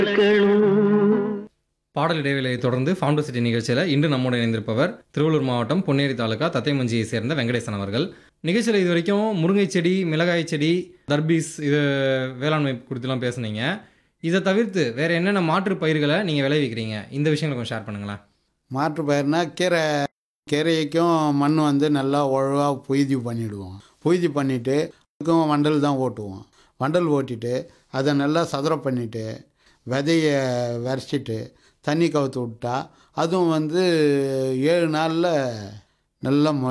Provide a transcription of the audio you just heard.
பாடல் இடைவேளையை தொடர்ந்து founder city நிகழ்ச்சியில் இன்று நம்மோடு இணைந்திருப்பவர் திருவள்ளூர் மாவட்டம் பொன்னேரி தாலுகா தத்தைமஞ்சியை சேர்ந்த வெங்கடேசன் அவர்கள். நிகழ்ச்சியில் இது வரைக்கும் முருங்கை செடி, மிளகாய் செடி, தர்பீஸ் இது வேளாண்மை குறித்துலாம் பேசுனீங்க. இதை தவிர்த்து வேறு என்னென்ன மாற்று பயிர்களை நீங்கள் விளைவிக்கிறீங்க, இந்த விஷயங்களை கொஞ்சம் ஷேர் பண்ணுங்களேன். மாற்று பயிர்னா கீரைக்கும் மண் நல்லா உழவாக பொய்தி பண்ணிவிடுவோம். பொய்தி பண்ணிவிட்டு அதுக்கும் வண்டல் தான் ஓட்டுவோம். வண்டல் ஓட்டிட்டு அதை நல்லா சதுரம் பண்ணிவிட்டு விதையை விரைச்சிட்டு தண்ணி கவுத்து விட்டா அதுவும் 7 நாளில் நல்லா